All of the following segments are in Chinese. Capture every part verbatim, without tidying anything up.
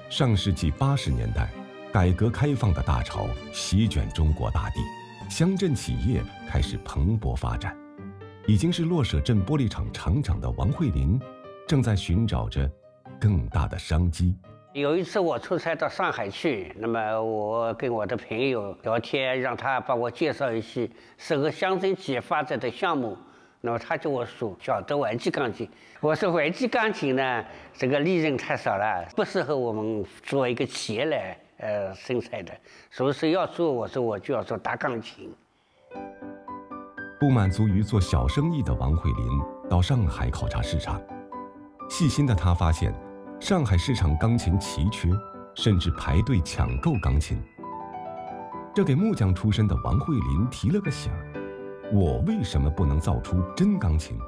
上世纪八十年代，改革开放的大潮席卷中国大地，乡镇企业开始蓬勃发展。已经是落舍镇玻璃厂厂长的王慧林，正在寻找着更大的商机。 有一次我出差到上海去，那么我跟我的朋友聊天，让他帮我介绍一些适合乡镇企业发展的项目。那么他就我说晓得玩具钢琴，我说玩具钢琴呢，这个利润太少了，不适合我们做一个企业来呃生产的，所以说要做，我说我就要做大钢琴。 不满足于做小生意的王慧林到上海考察市场，细心的他发现，上海市场钢琴奇缺，甚至排队抢购钢琴。这给木匠出身的王慧林提了个醒儿。我为什么不能造出真钢琴？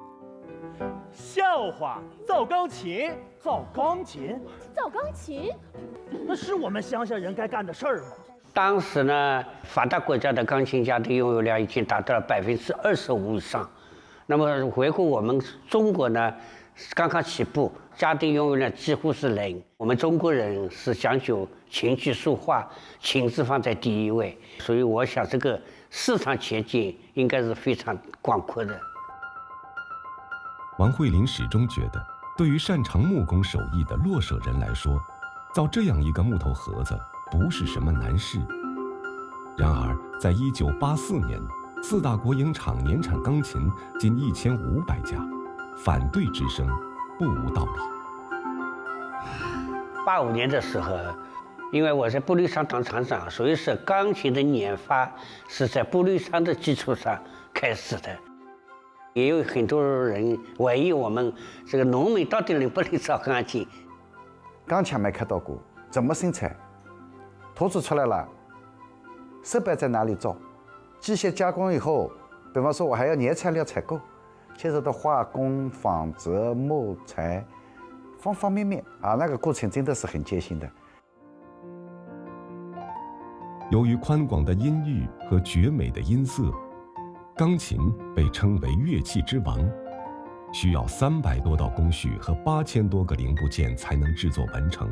笑话！造钢琴，造钢琴， 造钢琴， 那是我们乡下人该干的事儿吗？ 当时呢，发达国家的钢琴家的拥有量已经达到了百分之二十五以上。那么回顾我们中国呢，刚刚起步，家庭拥有量几乎是零。我们中国人是讲究琴棋书画，琴字放在第一位，所以我想这个市场前景应该是非常广阔的。 王慧林始终觉得，对于擅长木工手艺的落舍人来说，造这样一个木头盒子不是什么难事。然而，在一九八四年，四大国营厂年产钢琴近一千五百家，反对之声不无道理。 八五年的时候，因为我在玻璃厂当厂长，所以说钢琴的研发是在玻璃厂的基础上开始的。也有很多人怀疑我们这个农民到底能不能造钢琴。 钢枪没看到过，怎么生产？图纸出来了，设备在哪里造？机械加工以后，比方说我还要原材料采购，牵扯到化工、纺织、木材，方方面面啊，那个过程真的是很艰辛的。 由于宽广的音域和绝美的音色，钢琴被称为乐器之王，需要三百多道工序和八千多个零部件才能制作完成。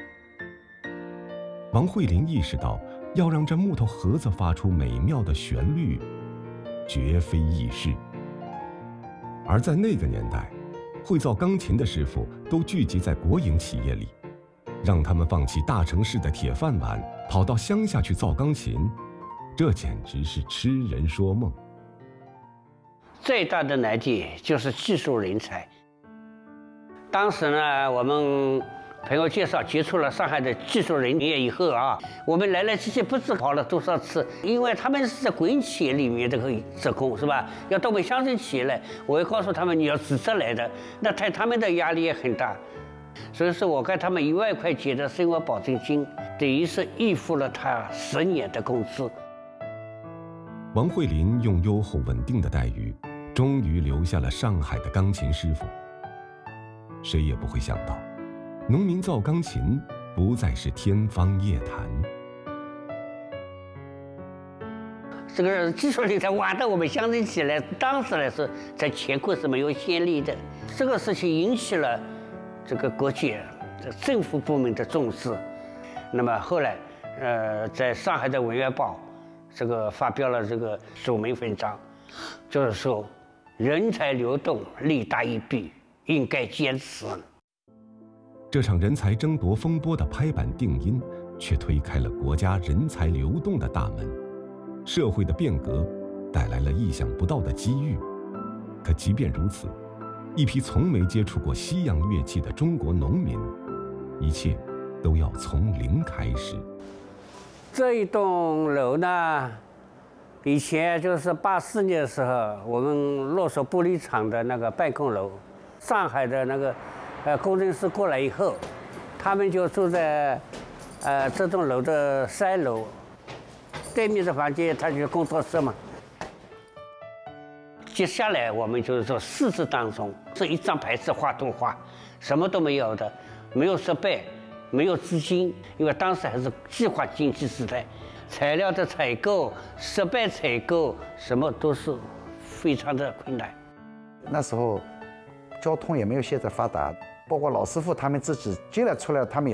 王慧林意识到，要让这木头盒子发出美妙的旋律，绝非易事。而在那个年代，会造钢琴的师傅都聚集在国营企业里，让他们放弃大城市的铁饭碗，跑到乡下去造钢琴，这简直是痴人说梦。 最大的难题就是技术人才。当时呢，我们朋友介绍接触了上海的技术人员以后啊，我们来来去去不知跑了多少次，因为他们是在国营企业里面这个职工是吧？要到我们乡镇企业来，我要告诉他们你要自责来的，那他他们的压力也很大。所以说我给他们一万块钱的生活保证金，等于是预付了他十年的工资。 王慧林用优厚稳定的待遇，终于留下了上海的钢琴师傅。谁也不会想到，农民造钢琴不再是天方夜谭。 这个技术人才挖到我们乡镇起来，当时来说在全国是没有先例的。这个事情引起了这个国界、政府部门的重视。那么后来，呃，在上海的《文汇报》这个发表了这个署名文章，就是说人才流动利大于弊，应该坚持。 这场人才争夺风波的拍板定音，却推开了国家人才流动的大门。社会的变革带来了意想不到的机遇。可即便如此，一批从没接触过西洋乐器的中国农民，一切都要从零开始。 这一栋楼呢，以前就是八四年的时候，我们洛索玻璃厂的那个办公楼，上海的那个呃工程师过来以后，他们就住在呃这栋楼的三楼，对面的房间他就是工作室嘛。接下来我们就是说四次当中，这一张白纸画动画，什么都没有的，没有设备。没有资金，因为当时还是计划经济时代，材料的采购、设备采购，什么都是非常的困难。 那时候交通也没有现在发达，包括老师傅他们自己进来出来，他们也